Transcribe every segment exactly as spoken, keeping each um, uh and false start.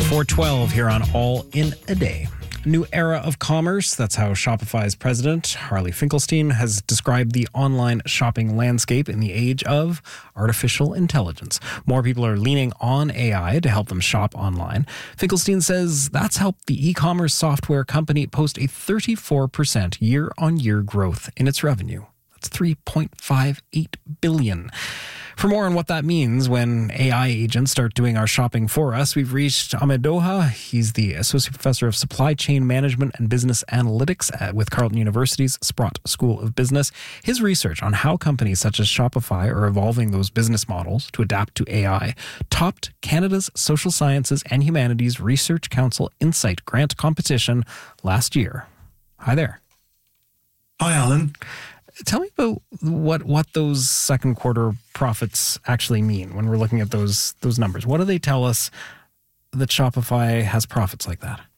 four twelve here on All in a Day. A new era of commerce. That's how Shopify's president, Harley Finkelstein, has described the online shopping landscape in the age of artificial intelligence. More people are leaning on A I to help them shop online. Finkelstein says that's helped the e-commerce software company post a thirty-four percent year-on-year growth in its revenue. That's three point five eight billion dollars. For more on what that means when A I agents start doing our shopping for us, we've reached Ahmed Doha. He's the Associate Professor of Supply Chain Management and Business Analytics at, with Carleton University's Sprott School of Business. His research on how companies such as Shopify are evolving those business models to adapt to A I topped Canada's Social Sciences and Humanities Research Council Insight Grant competition last year. Hi there. Hi, Alan. Tell me about what what those second quarter profits actually mean when we're looking at those those numbers. What do they tell us that Shopify has profits like that?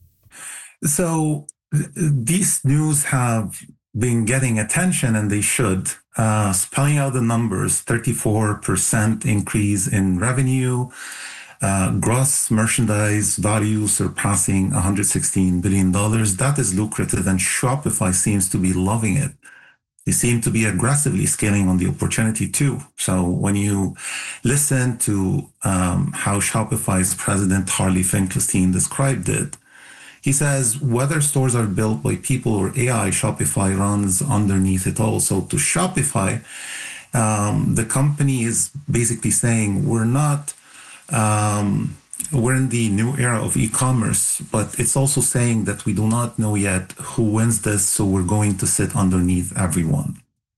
So th- these news have been getting attention, and they should. Uh, spelling out the numbers, thirty-four percent increase in revenue, uh, gross merchandise value surpassing one hundred sixteen billion dollars. That is lucrative, and Shopify seems to be loving it. They seem to be aggressively scaling on the opportunity too. So when you listen to um, how Shopify's president, Harley Finkelstein, described it, he says, whether stores are built by people or A I, Shopify runs underneath it all. So to Shopify, um, the company is basically saying, we're not, um, we're in the new era of e-commerce, but it's also saying that we do not know yet who wins this, so we're going to sit underneath everyone.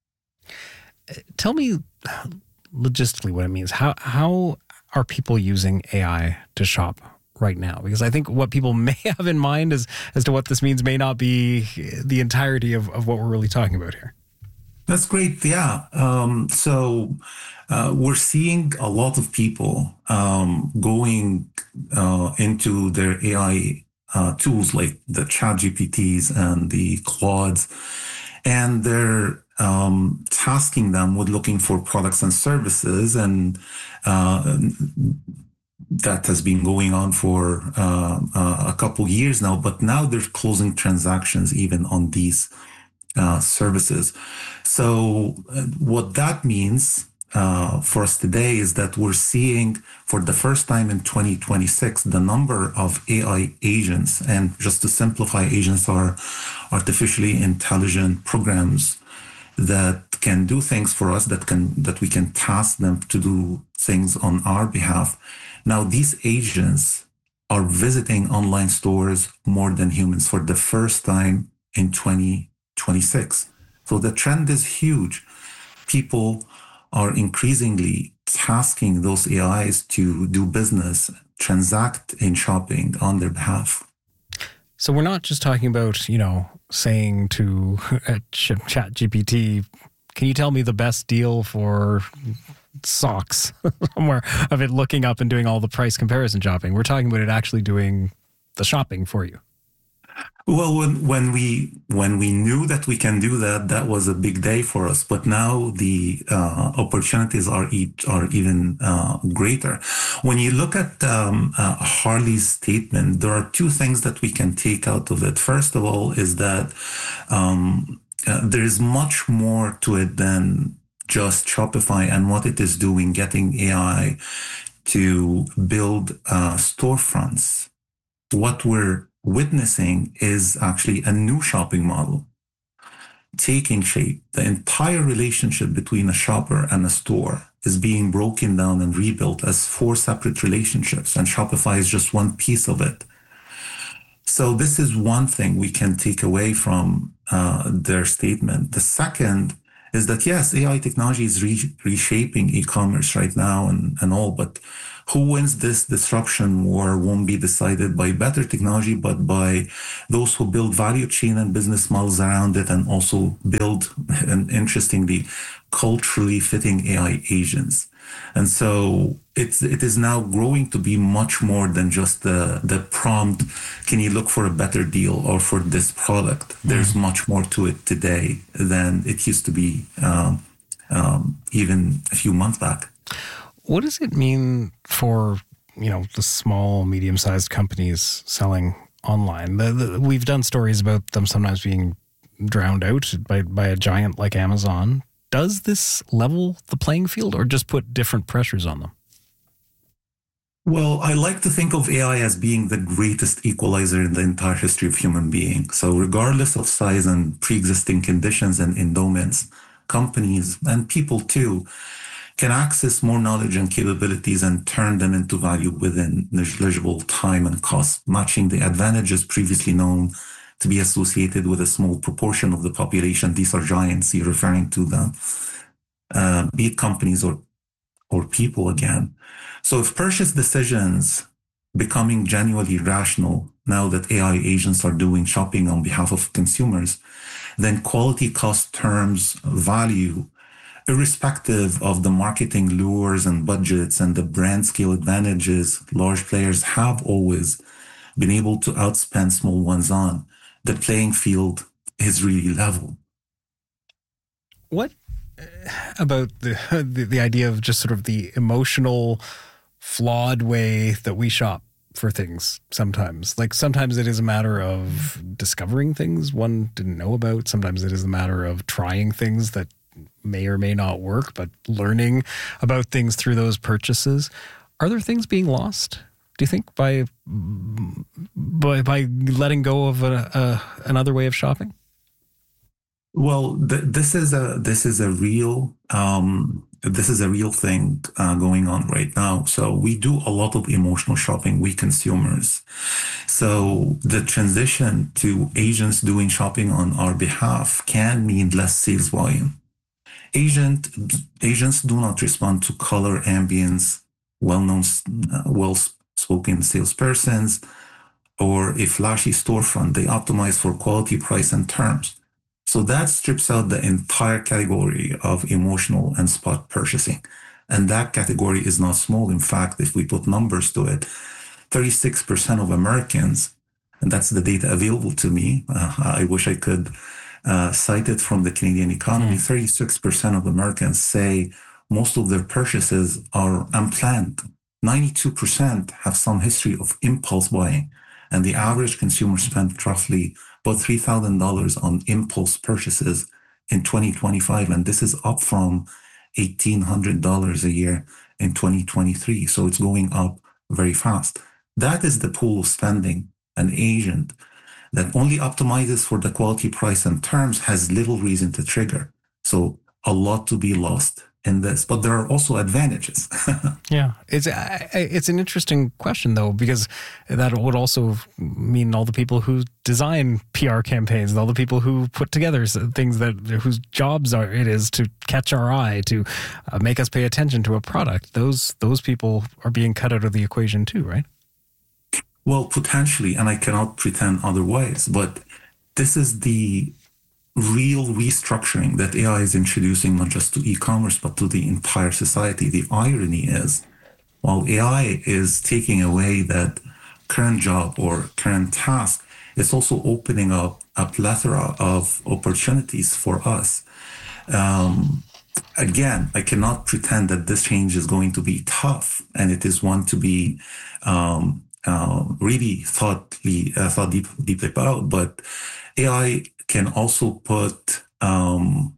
Tell me logistically what it means. How how are people using A I to shop right now? Because I think what people may have in mind is, as to what this means may not be the entirety of, of what we're really talking about here. That's great. Yeah. Um, so uh, we're seeing a lot of people um, going uh, into their A I uh, tools like the ChatGPTs and the Claudes, and they're um, tasking them with looking for products and services. And uh, that has been going on for uh, uh, a couple years now, but now they're closing transactions even on these Uh, services. So uh, what that means uh, for us today is that we're seeing for the first time in twenty twenty-six, the number of A I agents, and just to simplify, agents are artificially intelligent programs that can do things for us, that can that we can task them to do things on our behalf. Now, these agents are visiting online stores more than humans for the first time in twenty twenty-six. So the trend is huge. People are increasingly tasking those A Is to do business, transact in shopping on their behalf. So we're not just talking about, you know, saying to ChatGPT, can you tell me the best deal for socks? Somewhere of it looking up and doing all the price comparison shopping. We're talking about it actually doing the shopping for you. Well, when, when we when we knew that we can do that, that was a big day for us. But now the uh, opportunities are e- are even uh, greater. When you look at um, uh, Harley's statement, there are two things that we can take out of it. First of all, is that um, uh, there is much more to it than just Shopify and what it is doing, getting A I to build uh, storefronts. What we're witnessing is actually a new shopping model taking shape. The entire relationship between a shopper and a store is being broken down and rebuilt as four separate relationships, and Shopify is just one piece of it. So this is one thing we can take away from uh, their statement. The second is that, yes, A I technology is re- reshaping e-commerce right now and, and all, but who wins this disruption war won't be decided by better technology, but by those who build value chain and business models around it, and also build, and interestingly, culturally fitting A I agents. And so it's it is now growing to be much more than just the, the prompt, can you look for a better deal or for this product? Mm-hmm. There's much more to it today than it used to be um, um, even a few months back. What does it mean for you know, the small, medium-sized companies selling online. The, the, we've done stories about them sometimes being drowned out by, by a giant like Amazon. Does this level the playing field or just put different pressures on them? Well, I like to think of A I as being the greatest equalizer in the entire history of human being. So regardless of size and pre-existing conditions and endowments, companies and people too can access more knowledge and capabilities and turn them into value within negligible time and cost, matching the advantages previously known to be associated with a small proportion of the population. These are giants you're referring to them, uh, be it companies or or people again. So if purchase decisions becoming genuinely rational now that A I agents are doing shopping on behalf of consumers, then quality, cost, terms, value, irrespective of the marketing lures and budgets and the brand scale advantages large players have always been able to outspend small ones on, the playing field is really level. What about the, the the idea of just sort of the emotional, flawed way that we shop for things sometimes? Like sometimes it is a matter of discovering things one didn't know about. Sometimes it is a matter of trying things that may or may not work, but learning about things through those purchases. Are there things being lost, do you think, by by, by letting go of a, a, another way of shopping? Well, th- this is a this is a real um, this is a real thing uh, going on right now. So we do a lot of emotional shopping, we consumers. So the transition to agents doing shopping on our behalf can mean less sales volume. Agent agents do not respond to color, ambience, well-known, uh, well-spoken salespersons, or a flashy storefront. They optimize for quality, price, and terms. So that strips out the entire category of emotional and spot purchasing. And that category is not small. In fact, if we put numbers to it, thirty-six percent of Americans, and that's the data available to me, uh, I wish I could uh, cite it from the Canadian economy, mm. thirty-six percent of Americans say most of their purchases are unplanned. ninety-two percent have some history of impulse buying. And the average consumer spent roughly about three thousand dollars on impulse purchases in twenty twenty-five. And this is up from eighteen hundred dollars a year in twenty twenty-three. So it's going up very fast. That is the pool of spending. An agent that only optimizes for the quality, price, and terms has little reason to trigger. So a lot to be lost in this, but there are also advantages. Yeah, it's it's an interesting question though, because that would also mean all the people who design P R campaigns and all the people who put together things that whose jobs are it is to catch our eye, to uh, make us pay attention to a product. Those those people are being cut out of the equation too, right? Well, potentially, and I cannot pretend otherwise, but this is the real restructuring that A I is introducing, not just to e-commerce, but to the entire society. The irony is, while A I is taking away that current job or current task, it's also opening up a plethora of opportunities for us. Um, again, I cannot pretend that this change is going to be tough, and it is one to be um, uh, really thought, uh, thought deep, deeply about, but A I can also put um,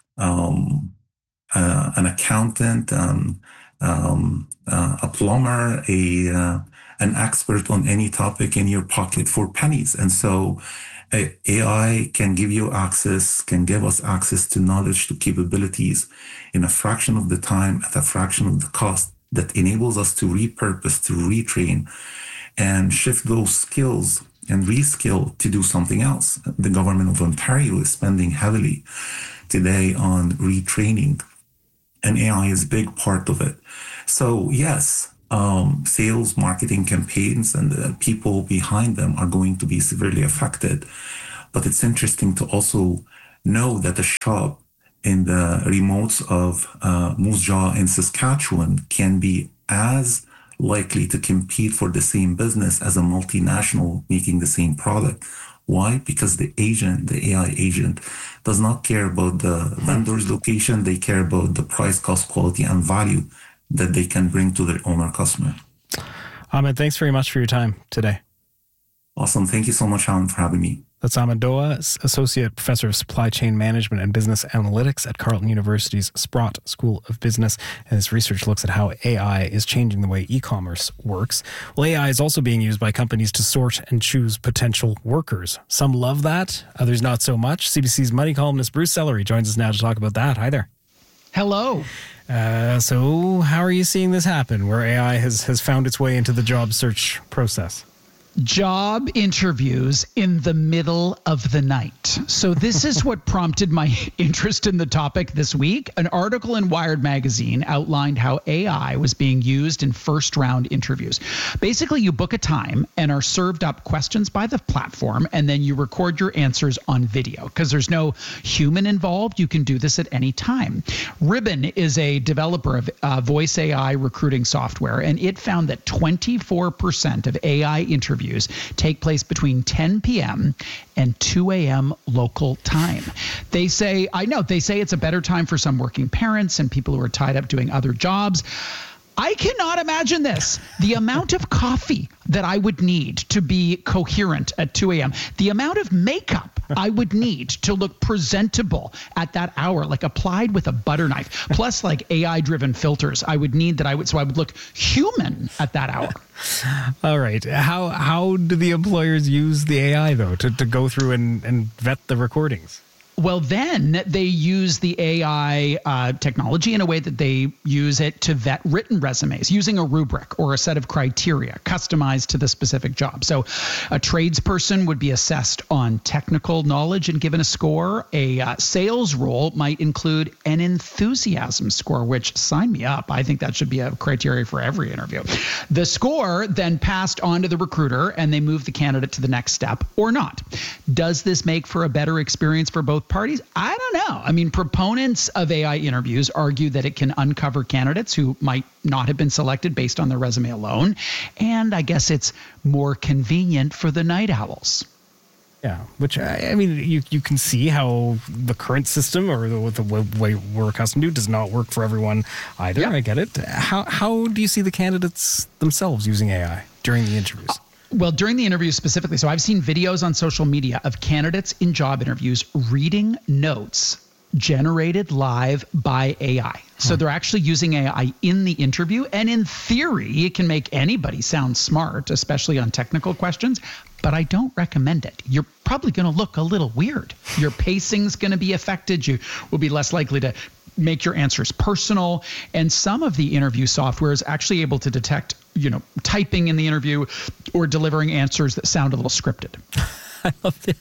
um, uh, an accountant, um, um, uh, a plumber, a uh, an expert on any topic in your pocket for pennies. And so A I can give you access, can give us access to knowledge, to capabilities in a fraction of the time at a fraction of the cost that enables us to repurpose, to retrain, and shift those skills and reskill to do something else. The government of Ontario is spending heavily today on retraining, and A I is a big part of it. So yes, um, sales, marketing campaigns, and the people behind them are going to be severely affected. But it's interesting to also know that a shop in the remotes of uh, Moose Jaw in Saskatchewan can be as likely to compete for the same business as a multinational making the same product. Why? Because the agent, the A I agent, does not care about the vendor's location. They care about the price, cost, quality, and value that they can bring to their owner customer. Ahmed, thanks very much for your time today. Awesome. Thank you so much, Alan, for having me. That's Ahmed Doa, Associate Professor of Supply Chain Management and Business Analytics at Carleton University's Sprott School of Business. And his research looks at how A I is changing the way e-commerce works. Well, A I is also being used by companies to sort and choose potential workers. Some love that, others not so much. C B C's money columnist Bruce Sellery joins us now to talk about that. Hi there. Hello. Uh, so how are you seeing this happen, where A I has, has found its way into the job search process? Job interviews in the middle of the night. So this is what prompted my interest in the topic this week. An article in Wired magazine outlined how A I was being used in first round interviews. Basically, you book a time and are served up questions by the platform, and then you record your answers on video. Because there's no human involved, you can do this at any time. Ribbon is a developer of uh, voice A I recruiting software, and it found that twenty-four percent of A I interviews take place between ten p.m. and two a.m. local time. They say, I know, they say it's a better time for some working parents and people who are tied up doing other jobs. I cannot imagine this. The amount of coffee that I would need to be coherent at two a.m., the amount of makeup I would need to look presentable at that hour, like applied with a butter knife, plus like A I-driven filters I would need that I would, so I would look human at that hour. All right. How how do the employers use the A I, though, to, to go through and, and vet the recordings? Well, then they use the A I uh, technology in a way that they use it to vet written resumes using a rubric or a set of criteria customized to the specific job. So a tradesperson would be assessed on technical knowledge and given a score. A uh, sales role might include an enthusiasm score, which, sign me up. I think that should be a criteria for every interview. The score then passed on to the recruiter, and they move the candidate to the next step or not. Does this make for a better experience for both parties? I don't know. I mean, proponents of A I interviews argue that it can uncover candidates who might not have been selected based on their resume alone. And I guess it's more convenient for the night owls. Yeah, which, I mean, you you can see how the current system or the, the way we're accustomed to does not work for everyone either. Yeah. I get it. How, how do you see the candidates themselves using A I during the interviews? Uh, Well, during the interviews specifically, so I've seen videos on social media of candidates in job interviews reading notes generated live by A I. So they're actually using A I in the interview. And in theory, it can make anybody sound smart, especially on technical questions. But I don't recommend it. You're probably going to look a little weird. Your pacing's going to be affected. You will be less likely to make your answers personal. And some of the interview software is actually able to detect, you know, typing in the interview or delivering answers that sound a little scripted. I love the,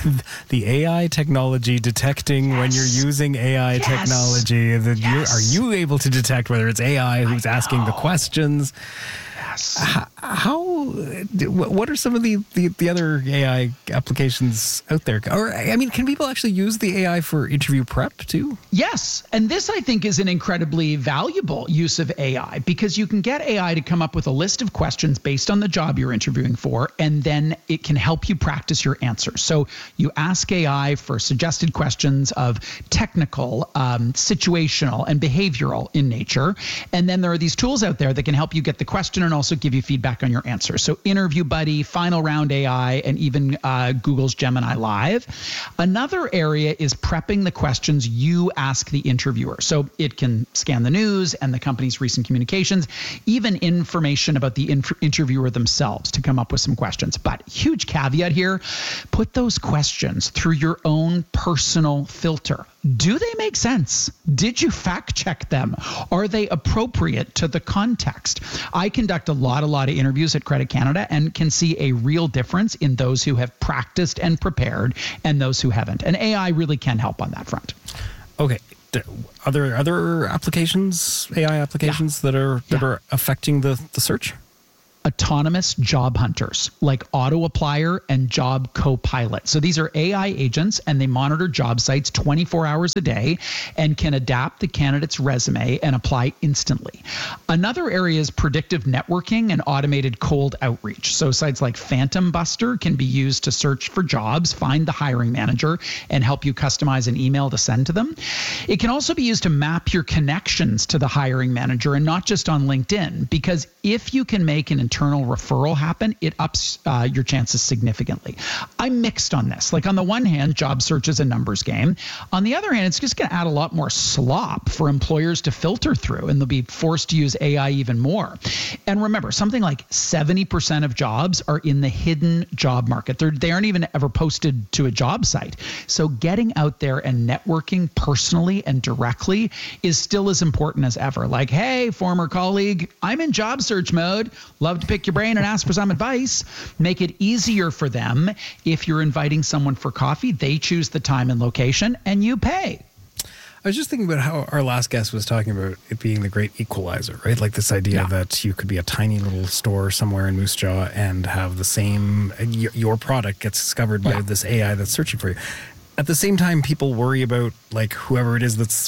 the A I technology detecting yes. when you're using A I yes. technology. That yes. you're, are you able to detect whether it's A I who's I asking the questions? Yes. How, how? What are some of the, the, the other A I applications out there? Or, I mean, can people actually use the A I for interview prep too? Yes. And this, I think, is an incredibly valuable use of A I because you can get A I to come up with a list of questions based on the job you're interviewing for, and then it can help you practice your answers. So you ask A I for suggested questions of technical, um, situational, and behavioral in nature. And then there are these tools out there that can help you get the question and also give you feedback on your answers. So Interview Buddy, Final Round A I, and even uh, Google's Gemini Live. Another area is prepping the questions you ask the interviewer. So it can scan the news and the company's recent communications, even information about the inf- interviewer themselves to come up with some questions. But huge caveat here, put those questions through your own personal filter. Do they make sense? Did you fact check them? Are they appropriate to the context? I conduct a lot, a lot of interviews at Credit Canada and can see a real difference in those who have practiced and prepared and those who haven't. And A I really can help on that front. Okay. Are there other applications, A I applications yeah. that are that yeah. are affecting the, the search? Autonomous job hunters like Auto Applier and Job Copilot. So these are A I agents and they monitor job sites twenty-four hours a day and can adapt the candidate's resume and apply instantly. Another area is predictive networking and automated cold outreach. So sites like Phantom Buster can be used to search for jobs, find the hiring manager, and help you customize an email to send to them. It can also be used to map your connections to the hiring manager and not just on LinkedIn, because if you can make an internal referral happen, it ups uh, your chances significantly. I'm mixed on this. Like on the one hand, job search is a numbers game. On the other hand, it's just going to add a lot more slop for employers to filter through, and they'll be forced to use A I even more. And remember, something like seventy percent of jobs are in the hidden job market. They're, they aren't even ever posted to a job site. So getting out there and networking personally and directly is still as important as ever. Like, hey, former colleague, I'm in job search mode. Love to pick your brain and ask for some advice. Make it easier for them. If you're inviting someone for coffee, they choose the time and location and you pay. I was just thinking about how our last guest was talking about it being the great equalizer, right? Like this idea yeah. that you could be a tiny little store somewhere in Moose Jaw and have the same, your product gets discovered by yeah. this A I that's searching for you. At the same time, people worry about like whoever it is that's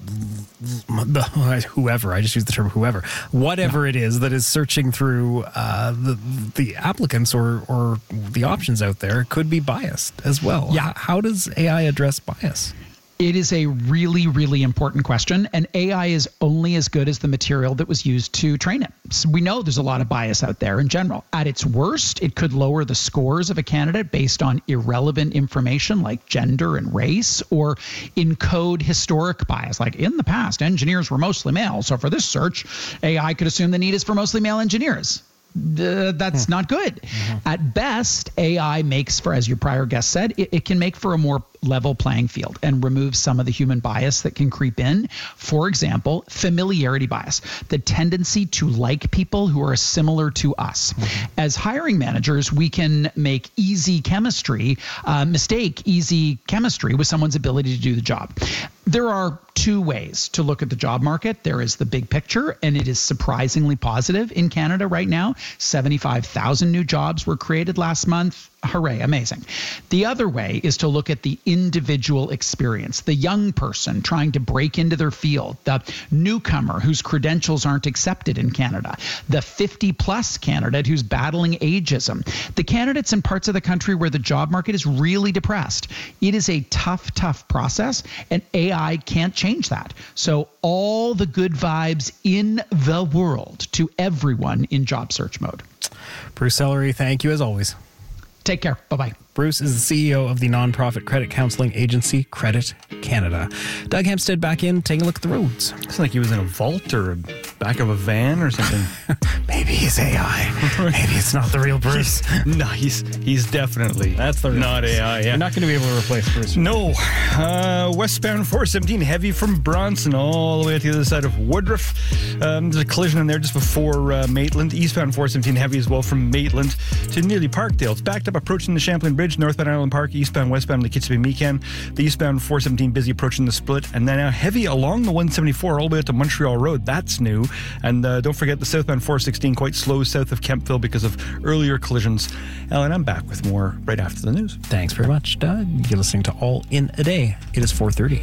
whoever, I just use the term whoever, whatever yeah. it is that is searching through uh, the the applicants or, or the options out there could be biased as well. Yeah. How does A I address bias? It is a really, really important question, and A I is only as good as the material that was used to train it. So we know there's a lot of bias out there in general. At its worst, it could lower the scores of a candidate based on irrelevant information like gender and race, or encode historic bias, like in the past, engineers were mostly male. So for this search, A I could assume the need is for mostly male engineers. Uh, that's hmm. not good. Mm-hmm. At best, A I makes for, as your prior guest said, it, it can make for a more level playing field and remove some of the human bias that can creep in. For example, familiarity bias, the tendency to like people who are similar to us. Mm-hmm. As hiring managers, we can make easy chemistry, uh, mistake easy chemistry with someone's ability to do the job. There are two ways to look at the job market. There is the big picture, and it is surprisingly positive in Canada right now. seventy-five thousand new jobs were created last month. Hooray, amazing. The other way is to look at the individual experience, the young person trying to break into their field, the newcomer whose credentials aren't accepted in Canada, the fifty plus candidate who's battling ageism, the candidates in parts of the country where the job market is really depressed. It is a tough, tough process, and A I can't change that. So all the good vibes in the world to everyone in job search mode. Bruce Sellery, thank you as always. Take care. Bye-bye. Bruce is the C E O of the nonprofit credit counseling agency Credit Canada. Doug Hempstead back in, taking a look at the roads. It's like he was in a vault or a back of a van or something. Maybe he's A I. Maybe it's not the real Bruce. He's, no, he's he's definitely That's the real not Bruce. A I. Yeah. You're not going to be able to replace Bruce. No. Uh, westbound four seventeen heavy from Bronson all the way to the other side of Woodruff. Um, there's a collision in there just before uh, Maitland. Eastbound four seventeen heavy as well from Maitland to nearly Parkdale. It's backed up approaching the Champlain Bridge, northbound Island Park, eastbound, westbound to Kitsabe-Meekan. The eastbound four seventeen busy approaching the split, and then now heavy along the one seventy-four all the way up to Montreal Road. That's new. And uh, don't forget the southbound four sixteen quite slow south of Kemptville because of earlier collisions. Ellen, I'm back with more right after the news. Thanks very much, Doug. You're listening to All in a Day. It is four thirty.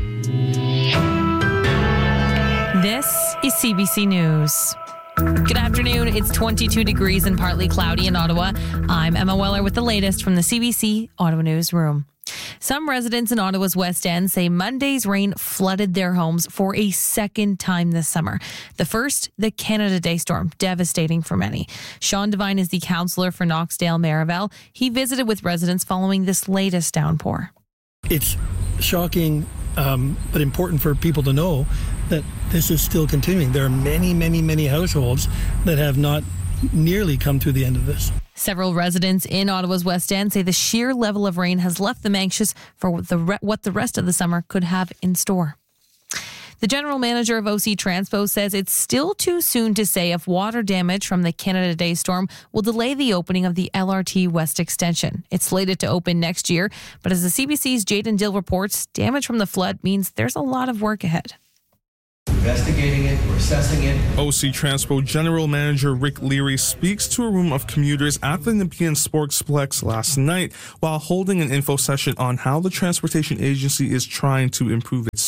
This is C B C News. Good afternoon. It's twenty-two degrees and partly cloudy in Ottawa. I'm Emma Weller with the latest from the C B C Ottawa Newsroom. Some residents in Ottawa's West End say Monday's rain flooded their homes for a second time this summer. The first, the Canada Day storm, devastating for many. Sean Devine is the councillor for Knoxdale Marival. He visited with residents following this latest downpour. It's shocking, um, but important for people to know that this is still continuing. There are many, many, many households that have not nearly come to the end of this. Several residents in Ottawa's West End say the sheer level of rain has left them anxious for what the, re- what the rest of the summer could have in store. The general manager of O C Transpo says it's still too soon to say if water damage from the Canada Day storm will delay the opening of the L R T West extension. It's slated to open next year, but as the C B C's Jayden Dill reports, damage from the flood means there's a lot of work ahead. Investigating it, we're assessing it. O C Transpo General Manager Rick Leary speaks to a room of commuters at the Nepean Sportsplex last night while holding an info session on how the transportation agency is trying to improve its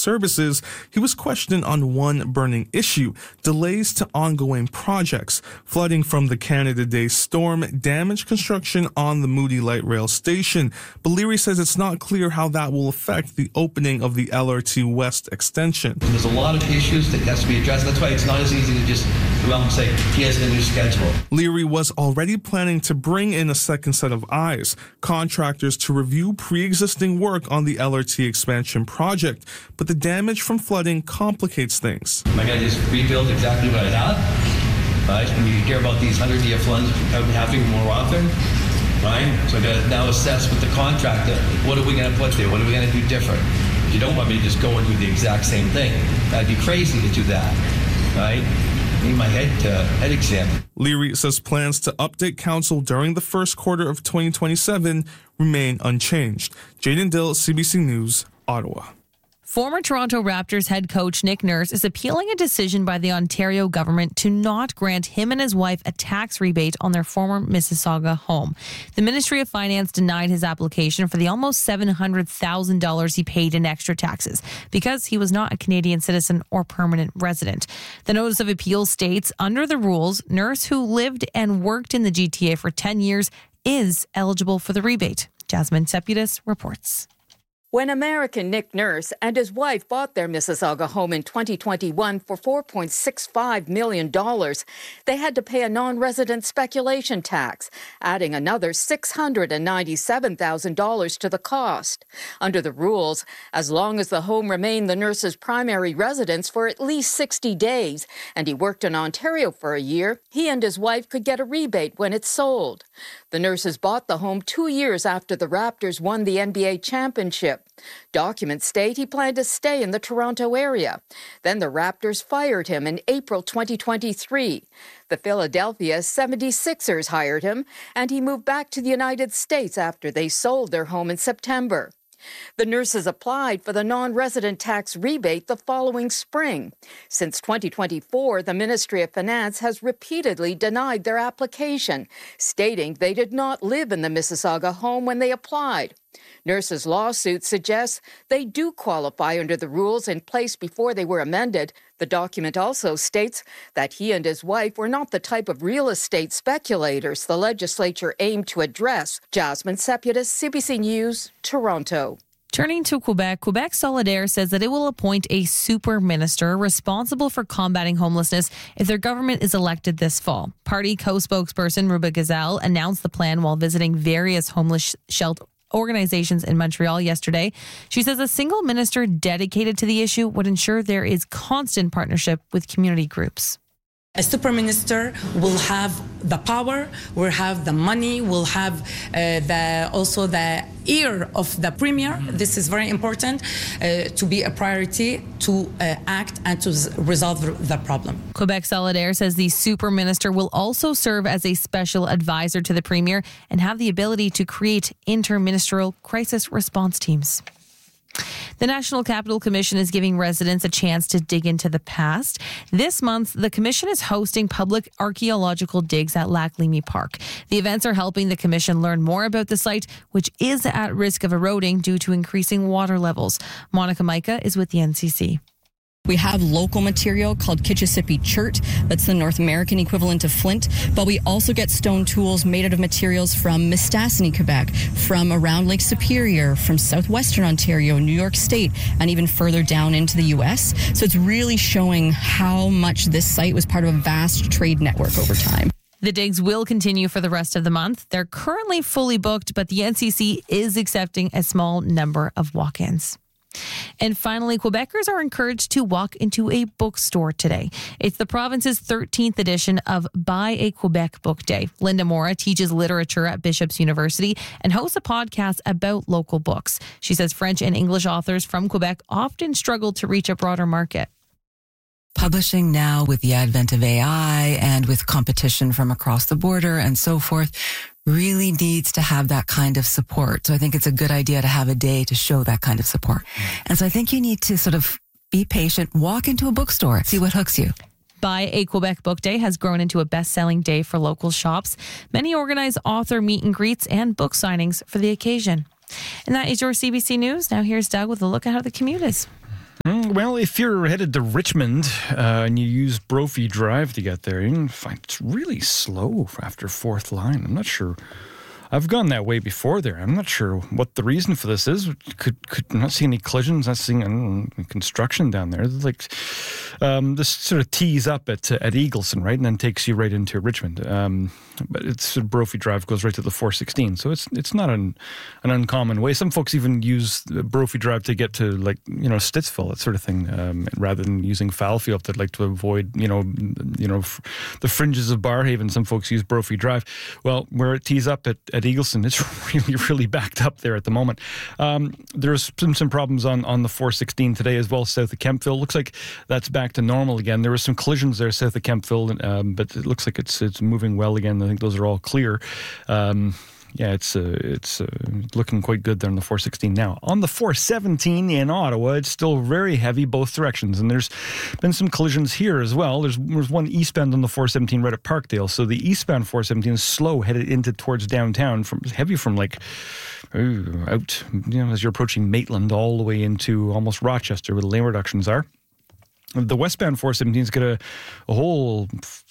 services, he was questioned on one burning issue: delays to ongoing projects. Flooding from the Canada Day storm damaged construction on the Moody Light Rail station, but Leary says it's not clear how that will affect the opening of the L R T West extension. There's a lot of issues that has to be addressed. That's why it's not as easy to just go out and say, here's the new schedule. Leary was already planning to bring in a second set of eyes, contractors to review pre-existing work on the L R T expansion project, but the damage from flooding complicates things. Am I going to just rebuild exactly what I have? Right? When you hear about these hundred-year floods happening more often, right? So I got to now assess with the contractor, what are we going to put there? What are we going to do different? You don't want me to just go and do the exact same thing. That'd be crazy to do that, right? Need my head uh, head examined. Leary says plans to update council during the first quarter of twenty twenty-seven remain unchanged. Jaden Dill, C B C News, Ottawa. Former Toronto Raptors head coach Nick Nurse is appealing a decision by the Ontario government to not grant him and his wife a tax rebate on their former Mississauga home. The Ministry of Finance denied his application for the almost seven hundred thousand dollars he paid in extra taxes because he was not a Canadian citizen or permanent resident. The notice of appeal states, under the rules, Nurse, who lived and worked in the G T A for ten years, is eligible for the rebate. Jasmine Seputis reports. When American Nick Nurse and his wife bought their Mississauga home in twenty twenty-one for four point six five million dollars, they had to pay a non-resident speculation tax, adding another six hundred ninety-seven thousand dollars to the cost. Under the rules, as long as the home remained the nurse's primary residence for at least sixty days, and he worked in Ontario for a year, he and his wife could get a rebate when it sold. The nurses bought the home two years after the Raptors won the N B A championship. Documents state he planned to stay in the Toronto area. Then the Raptors fired him in April twenty twenty-three. The Philadelphia seventy-sixers hired him, and he moved back to the United States after they sold their home in September. The nurses applied for the non-resident tax rebate the following spring. Since twenty twenty-four, the Ministry of Finance has repeatedly denied their application, stating they did not live in the Mississauga home when they applied. Nurses' lawsuit suggests they do qualify under the rules in place before they were amended. The document also states that he and his wife were not the type of real estate speculators the legislature aimed to address. Jasmine Seputis, C B C News, Toronto. Turning to Quebec, Quebec Solidaire says that it will appoint a super minister responsible for combating homelessness if their government is elected this fall. Party co-spokesperson Ruba Gazelle announced the plan while visiting various homeless shelter organizations in Montreal yesterday. She says a single minister dedicated to the issue would ensure there is constant partnership with community groups. A super minister will have the power, will have the money, will have uh, the also the ear of the premier. This is very important uh, to be a priority to uh, act and to resolve the problem. Quebec Solidaire says the super minister will also serve as a special advisor to the premier and have the ability to create interministerial crisis response teams. The National Capital Commission is giving residents a chance to dig into the past. This month, the commission is hosting public archaeological digs at Lac Leamy Park. The events are helping the commission learn more about the site, which is at risk of eroding due to increasing water levels. Monica Micah is with the N C C. We have local material called Kitchissippi chert. That's the North American equivalent of flint. But we also get stone tools made out of materials from Mistassini, Quebec, from around Lake Superior, from southwestern Ontario, New York State, and even further down into the U S. So it's really showing how much this site was part of a vast trade network over time. The digs will continue for the rest of the month. They're currently fully booked, but the N C C is accepting a small number of walk-ins. And finally, Quebecers are encouraged to walk into a bookstore today. It's the province's thirteenth edition of Buy a Quebec Book Day. Linda Mora teaches literature at Bishop's University and hosts a podcast about local books. She says French and English authors from Quebec often struggle to reach a broader market. Publishing now, with the advent of A I and with competition from across the border and so forth, really needs to have that kind of support. So I think it's a good idea to have a day to show that kind of support. And so I think you need to sort of be patient, walk into a bookstore, see what hooks you. Buy a Quebec Book Day has grown into a best-selling day for local shops. Many organize author meet and greets and book signings for the occasion. And that is your C B C News. Now here's Doug with a look at how the commute is. Mm, Um, well, if you're headed to Richmond uh, and you use Brophy Drive to get there, you can find it's really slow after Fourth Line. I'm not sure. I've gone that way before there. I'm not sure what the reason for this is. Could could not see any collisions, not seeing I don't know, construction down there. It's like um, this sort of tees up at uh, at Eagleson, right, and then takes you right into Richmond. Um, but it's Brophy Drive goes right to the four sixteen, so it's it's not an an uncommon way. Some folks even use Brophy Drive to get to like you know Stittsville, that sort of thing, um, rather than using Fallowfield. They'd like to avoid you know you know f- the fringes of Barrhaven. Some folks use Brophy Drive. Well, where it tees up at at Eagleson, it's really, really backed up there at the moment. Um, there's some, some problems on, on the four sixteen today as well, south of Kemptville. Looks like that's back to normal again. There were some collisions there south of Kemptville, um, but it looks like it's it's moving well again. I think those are all clear. Um, yeah, it's uh, it's uh, looking quite good there on the four sixteen now. On the four seventeen in Ottawa, it's still very heavy both directions, and there's been some collisions here as well. There's there's one eastbound on the four seventeen right at Parkdale, so the eastbound four seventeen is slow headed into towards downtown, from heavy from like ooh, out you know as you're approaching Maitland all the way into almost Rochester, where the lane reductions are. The westbound four seventeen's got a, a whole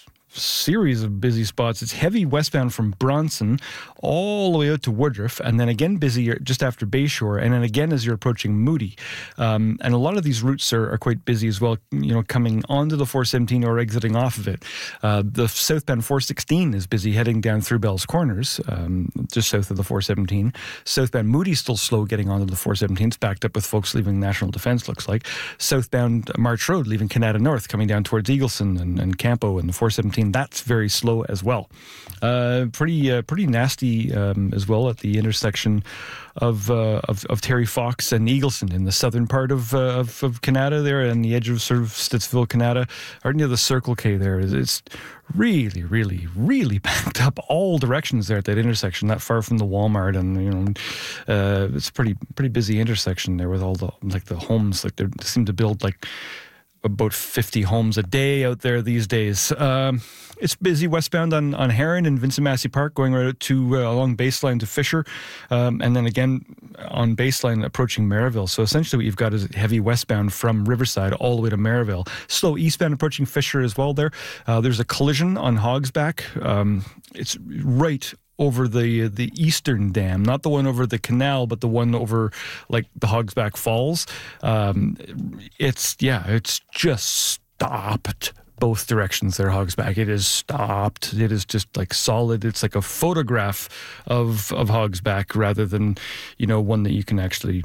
series of busy spots. It's heavy westbound from Bronson all the way out to Woodruff, and then again busy just after Bayshore, and then again as you're approaching Moody. Um, and a lot of these routes are, are quite busy as well, you know, coming onto the four seventeen or exiting off of it. Uh, the southbound four sixteen is busy heading down through Bell's Corners, um, just south of the four seventeen. Southbound Moody's still slow getting onto the four seventeen. It's backed up with folks leaving National Defence, looks like. Southbound March Road leaving Canada North, coming down towards Eagleson and, and Campo and the four seventeen. That's very slow as well. Uh, pretty uh, pretty nasty um, as well at the intersection of, uh, of of Terry Fox and Eagleson in the southern part of uh, of, of Canada there, on the edge of sort of Stittsville, Canada, or near the Circle K there. It's really, really, really backed up all directions there at that intersection, not far from the Walmart, and you know, uh, it's a pretty pretty busy intersection there with all the like the homes. Like they seem to build like about fifty homes a day out there these days. Um, it's busy westbound on, on Heron and Vincent Massey Park, going right out to uh, along Baseline to Fisher, um, and then again on Baseline approaching Maryville. So essentially what you've got is heavy westbound from Riverside all the way to Maryville. Slow eastbound approaching Fisher as well there. Uh, there's a collision on Hogsback. Um, it's right over the the eastern dam, not the one over the canal, but the one over like the Hogsback Falls. Um, it's, yeah, it's just stopped both directions there, Hogsback. It is stopped. It is just like solid. It's like a photograph of, of Hogsback rather than, you know, one that you can actually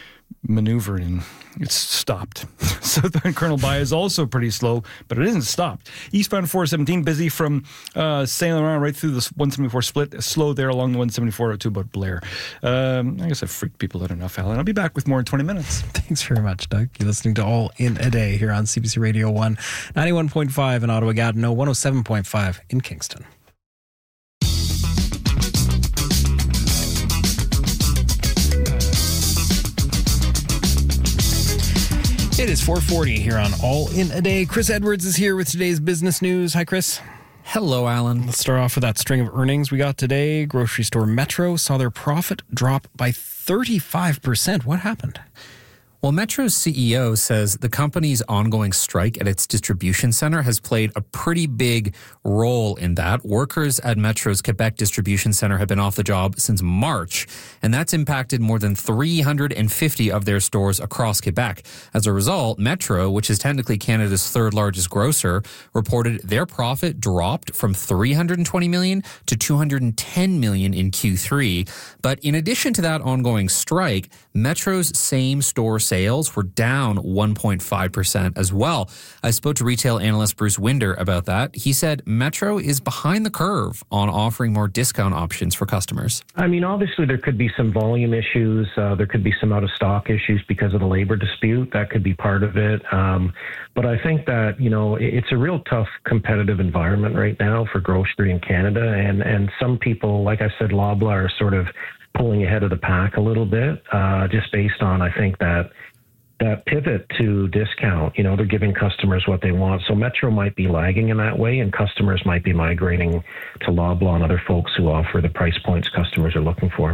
maneuver in. It's stopped. Southbound Colonel By is also pretty slow, but it isn't stopped. Eastbound four seventeen busy from uh, Saint Laurent right through the one seventy-four split. Slow there along the one seventy-four out to about Blair. Um, I guess I've freaked people out enough, Alan. I'll be back with more in twenty minutes. Thanks very much, Doug. You're listening to All in a Day here on C B C Radio one, ninety-one point five in Ottawa, Gatineau, one oh seven point five in Kingston. It is four forty here on All in a Day. Chris Edwards is here with today's business news. Hi, Chris. Hello, Alan. Let's start off with that string of earnings we got today. Grocery store Metro saw their profit drop by thirty-five percent. What happened? Well, Metro's C E O says the company's ongoing strike at its distribution center has played a pretty big role in that. Workers at Metro's Quebec distribution center have been off the job since March, and that's impacted more than three hundred fifty of their stores across Quebec. As a result, Metro, which is technically Canada's third largest grocer, reported their profit dropped from three hundred twenty million dollars to two hundred ten million dollars in Q three. But in addition to that ongoing strike, Metro's same-store sales were down one point five percent as well. I spoke to retail analyst Bruce Winder about that. He said Metro is behind the curve on offering more discount options for customers. I mean, obviously there could be some volume issues. Uh, there could be some out-of-stock issues because of the labor dispute. That could be part of it. Um, but I think that, you know, it's a real tough competitive environment right now for grocery in Canada. And, and some people, like I said, Loblaw are sort of pulling ahead of the pack a little bit, uh, just based on, I think, that that pivot to discount. You know, they're giving customers what they want. So Metro might be lagging in that way, and customers might be migrating to Loblaw and other folks who offer the price points customers are looking for.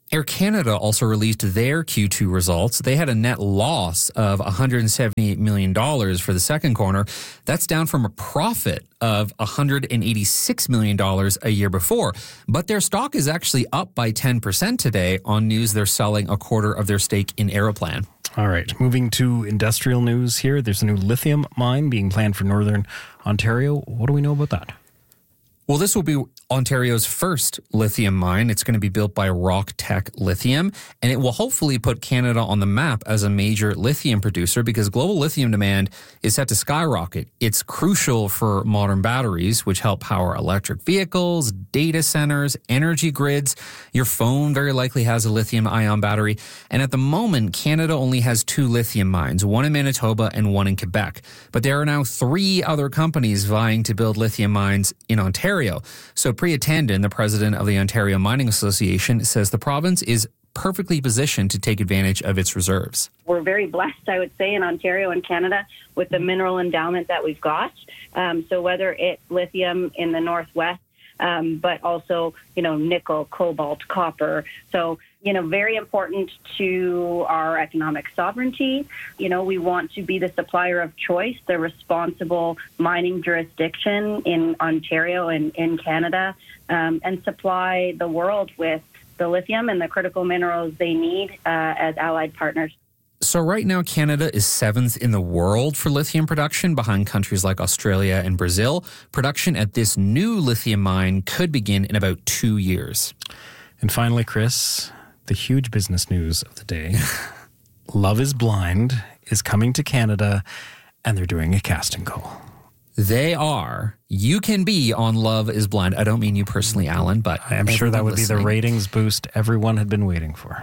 Air Canada also released their Q two results. They had a net loss of one hundred seventy-eight million dollars for the second quarter. That's down from a profit of one hundred eighty-six million dollars a year before. But their stock is actually up by ten percent today on news they're selling a quarter of their stake in Aeroplan. All right, moving to industrial news here. There's a new lithium mine being planned for Northern Ontario. What do we know about that? Well, this will be Ontario's first lithium mine. It's going to be built by RockTech Lithium, and it will hopefully put Canada on the map as a major lithium producer because global lithium demand is set to skyrocket. It's crucial for modern batteries, which help power electric vehicles, data centers, energy grids. Your phone very likely has a lithium-ion battery. And at the moment, Canada only has two lithium mines, one in Manitoba and one in Quebec. But there are now three other companies vying to build lithium mines in Ontario. So Priya Tandon, the president of the Ontario Mining Association, says the province is perfectly positioned to take advantage of its reserves. We're very blessed, I would say, in Ontario and Canada with the mineral endowment that we've got. Um, so whether it's lithium in the Northwest, um, but also, you know, nickel, cobalt, copper. So, you know, very important to our economic sovereignty. You know, we want to be the supplier of choice, the responsible mining jurisdiction in Ontario and in Canada, um, and supply the world with the lithium and the critical minerals they need uh, as allied partners. So right now, Canada is seventh in the world for lithium production behind countries like Australia and Brazil. Production at this new lithium mine could begin in about two years. And finally, Chris, the huge business news of the day. Love is Blind is coming to Canada, and they're doing a casting call. They are. You can be on Love is Blind. I don't mean you personally, Alan, but I'm sure that would listening. be the ratings boost everyone had been waiting for.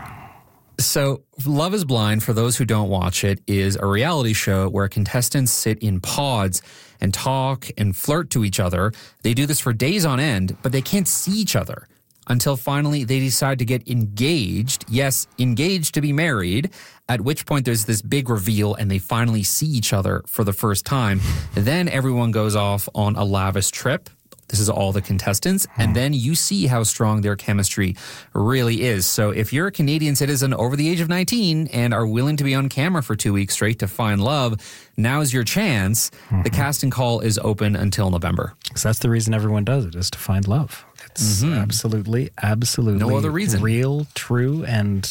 So Love is Blind, for those who don't watch it, is a reality show where contestants sit in pods and talk and flirt to each other. They do this for days on end, but they can't see each other until finally they decide to get engaged. Yes, engaged to be married, at which point there's this big reveal and they finally see each other for the first time. Then everyone goes off on a lavish trip. This is all the contestants. And then you see how strong their chemistry really is. So if you're a Canadian citizen over the age of nineteen and are willing to be on camera for two weeks straight to find love, now's your chance. Mm-hmm. The casting call is open until November. So that's the reason everyone does it, is to find love. It's mm-hmm. absolutely, absolutely no other reason. Real, true, and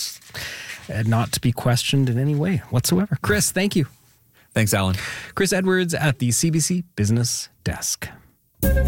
not to be questioned in any way whatsoever. Chris, thank you. Thanks, Alan. Chris Edwards at the C B C Business Desk.